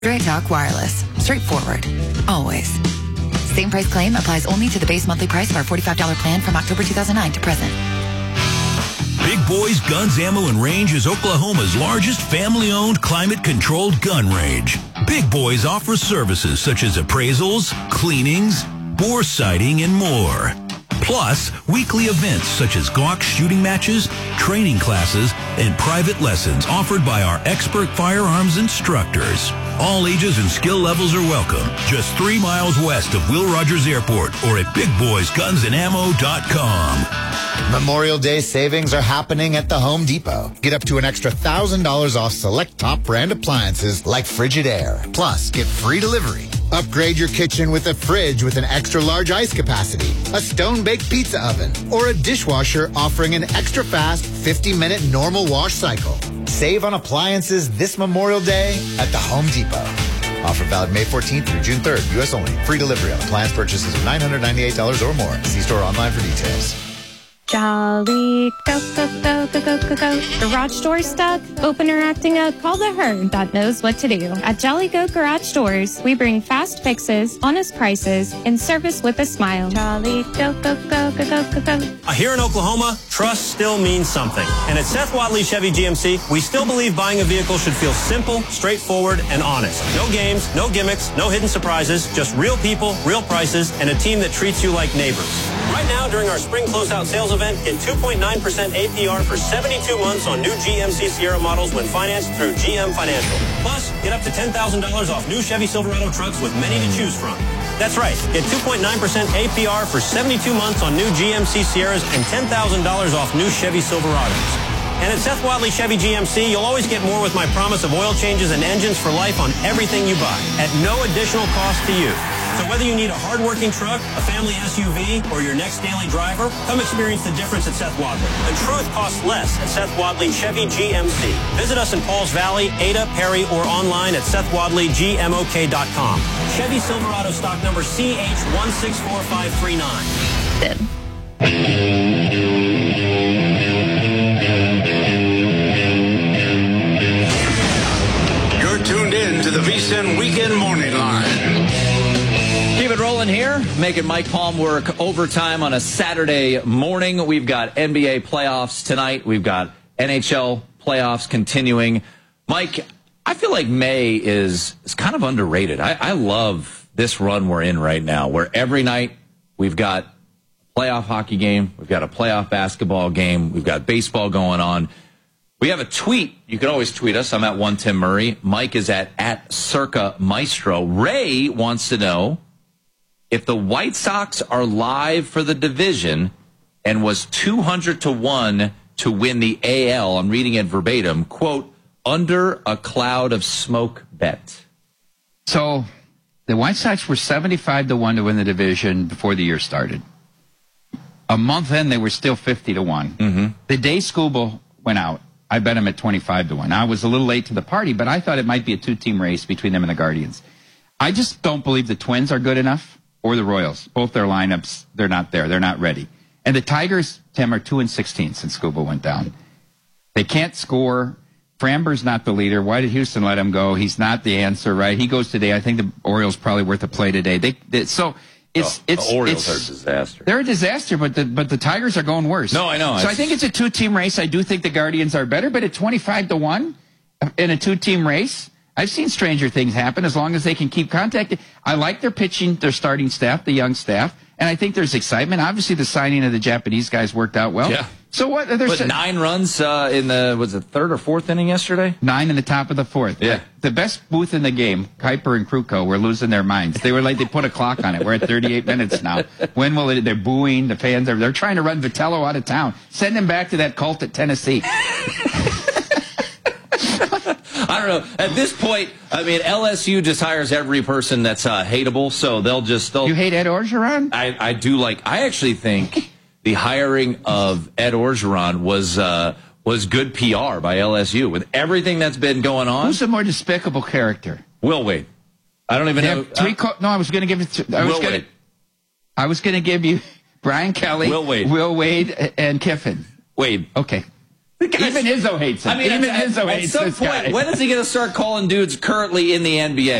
Straight Talk Wireless. Straightforward. Always. Same price claim applies only to the base monthly price of our $45 plan from October 2009 to present. Big Boys Guns, Ammo, and Range is Oklahoma's largest family-owned, climate-controlled gun range. Big Boys offers services such as appraisals, cleanings, bore sighting, and more. Plus, weekly events such as Glock shooting matches, training classes, and private lessons offered by our expert firearms instructors. All ages and skill levels are welcome. Just 3 miles west of Will Rogers Airport or at BigBoysGunsandAmmo.com. Memorial Day savings are happening at the Home Depot. Get up to an extra $1,000 off select top brand appliances like Frigidaire. Plus, get free delivery. Upgrade your kitchen with a fridge with an extra large ice capacity, a stone-baked pizza oven, or a dishwasher offering an extra fast 50-minute normal wash cycle. Save on appliances this Memorial Day at the Home Depot. Offer valid May 14th through June 3rd. U.S. only. Free delivery on appliance purchases of $998 or more. See store online for details. Jolly, go, go, go, go, go, go, go. Garage door stuck? Opener acting up? Call the herd that knows what to do. At Jolly Go Garage Doors, we bring fast fixes, honest prices, and service with a smile. Jolly, go, go, go, go, go, go, go. Here in Oklahoma, trust still means something. And at Seth Wadley Chevy GMC, we still believe buying a vehicle should feel simple, straightforward, and honest. No games, no gimmicks, no hidden surprises, just real people, real prices, and a team that treats you like neighbors. Right now, during our spring closeout sales event, get 2.9% APR for 72 months on new GMC Sierra models when financed through GM Financial. Plus, get up to $10,000 off new Chevy Silverado trucks with many to choose from. That's right. Get 2.9% APR for 72 months on new GMC Sierras and $10,000 off new Chevy Silverados. And at Seth Wadley Chevy GMC, you'll always get more with my promise of oil changes and engines for life on everything you buy at no additional cost to you. So whether you need a hard-working truck, a family SUV, or your next daily driver, come experience the difference at Seth Wadley. The truth costs less at Seth Wadley Chevy GMC. Visit us in Pauls Valley, Ada, Perry, or online at SethWadleyGMOK.com. Chevy Silverado stock number CH164539. You're tuned in to the VSiN Weekend Morning Line. Keep it rolling here, making Mike Palm work overtime on a Saturday morning. We've got NBA playoffs tonight. We've got NHL playoffs continuing. Mike, I feel like May is kind of underrated. I love this run we're in right now, where every night we've got a playoff hockey game, we've got a playoff basketball game, we've got baseball going on. We have a tweet. You can always tweet us. I'm at one Tim Murray. Mike is at Circa Maestro. Ray wants to know if the White Sox are live for the division and was 200-1 to win the AL, I'm reading it verbatim, quote, under a cloud of smoke bet. So the White Sox were 75-1 to win the division before the year started. A month in, they were still 50-1. Mm-hmm. The day Skubal went out, I bet him at 25-1. I was a little late to the party, but I thought it might be a two-team race between them and the Guardians. I just don't believe the Twins are good enough. Or the Royals. Both their lineups, they're not there. They're not ready. And the Tigers, Tim, are 2-16 since Skubal went down. They can't score. Framber's not the leader. Why did Houston let him go? He's not the answer, right? He goes today. I think the Orioles probably worth a play today. The Orioles are a disaster. They're a disaster, but the Tigers are going worse. No, I know. So I think it's a two-team race. I do think the Guardians are better, but at 25-1 in a two-team race, I've seen stranger things happen as long as they can keep contacting. I like their pitching, their starting staff, the young staff, and I think there's excitement. Obviously, the signing of the Japanese guys worked out well. Yeah. So what? There's 9 runs in the, was it third or fourth inning yesterday? 9 in the top of the fourth. Yeah. The best booth in the game, Kuiper and Kruko, were losing their minds. They were like, they put a clock on it. We're at 38 minutes now. When will it? They're booing. The fans they're trying to run Vitello out of town. Send him back to that cult at Tennessee. I don't know. At this point, I mean, LSU just hires every person that's hateable, so they'll. You hate Ed Orgeron? I do like. I actually think the hiring of Ed Orgeron was good PR by LSU with everything that's been going on. Who's the more despicable character? Will Wade. I don't even know. No, I was going to give it to Will Wade. I was going to give you Brian Kelly, Will Wade, and Kiffin. Wade. Okay. Even Izzo hates him. I mean, Even at Izzo hates some this point, guy. when is he going to start calling dudes currently in the NBA?